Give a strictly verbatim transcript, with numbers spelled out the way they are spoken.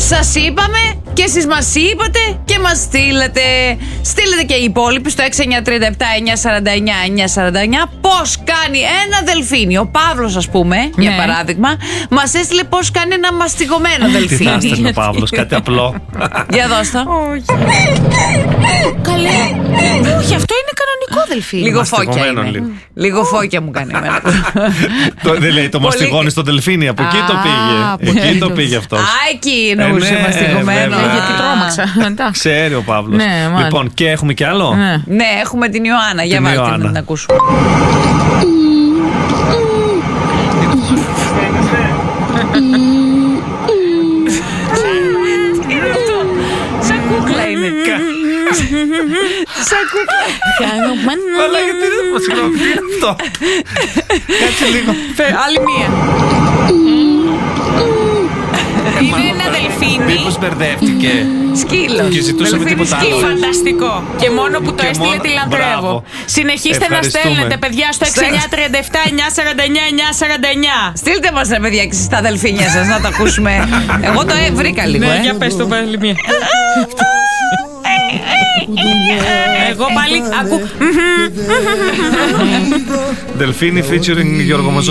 Σας είπαμε και εσείς μας είπατε και μας στείλετε. Στείλετε και οι υπόλοιποι στο έξι εννιά τρία επτά εννιά τέσσερα εννιά εννιά τέσσερα εννιά πώς κάνει ένα δελφίνι. Ο Παύλος, ας πούμε, ναι, για παράδειγμα, μας έστειλε πώς κάνει ένα μαστιγωμένο δελφίνι. Τι θα έστελνε ο Παύλος, κάτι απλό. Για δώσ' το. Όχι. Καλέ. Όχι, αυτό είναι κανονικό δελφίνι. Λίγο φώκια είναι. Λίγο φώκια μου κάνει εμένα. Δεν λέει το μαστιγώνει στο δελφίνι, από εκεί το πήγε. Εκεί το πήγε αυτός. Α, εκεί εννοούσε μαστιγωμένο. Γιατί τρόμαξα. Ξέρει ο Παύλος. Λοιπόν, και έχουμε κι άλλο. Ναι, έχουμε την Ιωάννα. Για βάλτε να την ακούσουμε. Σαν κούκλα είναι. Σαν κούκλα. Αλλά γιατί δεν μας συγγνώμη, τι είναι αυτό? Κάτσε λίγο. Άλλη μία. Είναι ένα δελφίνι. Μήπως μπερδεύτηκε? Σκύλο. Και ζητούσαμε τίποτα άλλο. Φανταστικό. Και μόνο που το έστειλε τη λατρεύω. Συνεχίστε να στέλνετε, παιδιά, στο έξι εννιά τρία επτά εννιά τέσσερα εννιά εννιά τέσσερα εννιά. Στείλτε μας, ρε παιδιά, και εσείς τα αδελφίνια σας να τα ακούσουμε. Εγώ το ε, βρήκα λίγο. Ναι, ε. για πες το πάλι μία. Εγώ πάλι ακού. Δελφίνι featuring Γιώργο Μαζό.